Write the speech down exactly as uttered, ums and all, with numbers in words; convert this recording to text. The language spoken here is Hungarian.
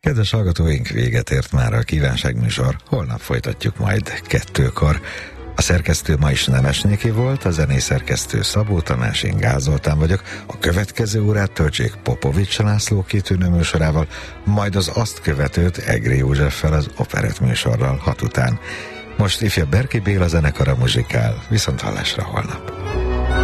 Kedves hallgatóink, véget ért már a kívánságműsor, holnap folytatjuk majd kettőkor. A szerkesztő ma is Nemesnéki volt, a zenészerkesztő Szabó Tamás, én Gál Zoltán vagyok. A következő órát töltsék Popovics László kitűnő műsorával, majd az azt követőt Egri Józseffel az operett műsorral hat után. Most ifjabb Berki Béla zenekara muzsikál, viszont hallásra holnap.